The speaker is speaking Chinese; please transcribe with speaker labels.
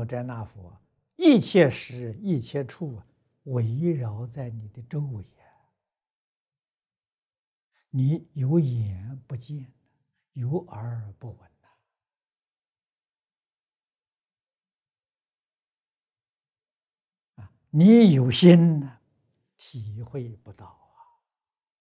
Speaker 1: 那斋那佛，一切时一切处围绕在你的周围啊，你有眼不见，有耳不闻啊，你有心呢，体会不到。